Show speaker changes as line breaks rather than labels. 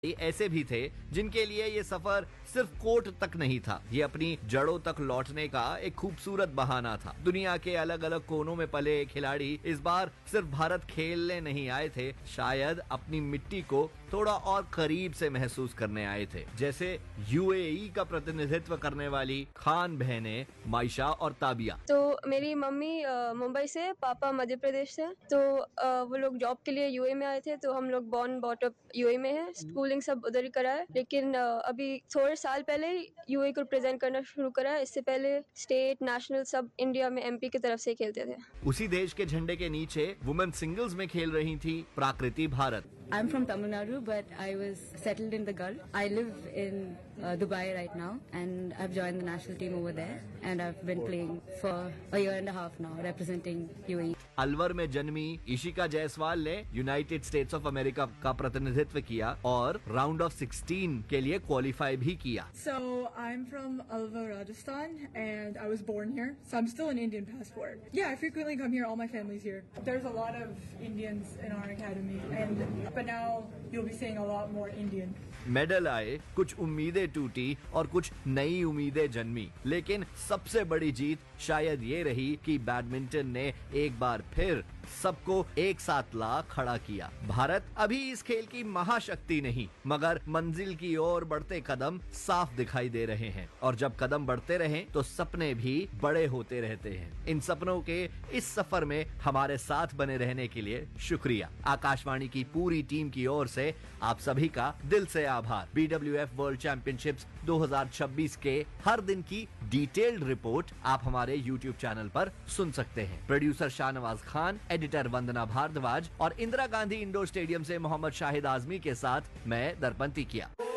ऐसे भी थे जिनके लिए ये सफर सिर्फ कोर्ट तक नहीं था, ये अपनी जड़ों तक लौटने का एक खूबसूरत बहाना था। दुनिया के अलग अलग कोनों में पले खिलाड़ी इस बार सिर्फ भारत खेलने नहीं आए थे, शायद अपनी मिट्टी को थोड़ा और करीब से महसूस करने आए थे। जैसे यूएई का प्रतिनिधित्व करने वाली खान बहनें मायशा और ताबिया।
तो मेरी मम्मी मुंबई से, पापा मध्य प्रदेश से। तो वो लोग जॉब के लिए यूएई में आए थे, तो हम लोग बॉर्न बॉट अप यूएई में है, स्कूलिंग सब उधर ही करा है। लेकिन अभी थोड़े साल पहले ही यूएई को रिप्रेजेंट करना शुरू करा है। इससे पहले स्टेट नेशनल सब इंडिया में एमपी की तरफ से खेलते थे।
उसी देश के झंडे के नीचे वुमेन सिंगल्स में खेल रही थी प्राकृति Bharat.
I'm from Tamil Nadu, but I was settled in the Gulf. I live in Dubai right now, and I've joined the national team over there, and I've been playing for a year and a half now, representing UAE.
Alwar में जन्मी इशिका जायसवाल ने United states of America का प्रतिनिधित्व किया और round of 16 के लिए qualify भी किया।
So I'm from Alvar, Rajasthan, and I was born here, so I'm still an Indian passport. Yeah, I frequently come here. All my family's here. There's a lot of Indians in our academy, but now you'll be seeing a lot more Indian.
Medal आए, कुछ उम्मीदें टूटी और कुछ नई उम्मीदें जन्मी, लेकिन सबसे बड़ी जीत शायद ये रही कि बैडमिंटन ने एक बार फिर सबको एक साथ ला खड़ा किया। भारत अभी इस खेल की महाशक्ति नहीं, मगर मंजिल की ओर बढ़ते कदम साफ दिखाई दे रहे हैं, और जब कदम बढ़ते रहें तो सपने भी बड़े होते रहते हैं। इन सपनों के इस सफर में हमारे साथ बने रहने के लिए शुक्रिया। आकाशवाणी की पूरी टीम की ओर से आप सभी का दिल से आभार। BWF वर्ल्ड चैंपियनशिप्स 2026 के हर दिन की डिटेल्ड रिपोर्ट आप हमारे YouTube चैनल पर सुन सकते हैं। प्रोड्यूसर शाहनवाज खान, एडिटर वंदना भारद्वाज और इंदिरा गांधी इंडोर स्टेडियम से मोहम्मद शाहिद आजमी के साथ मैं दर्पण टिकिया।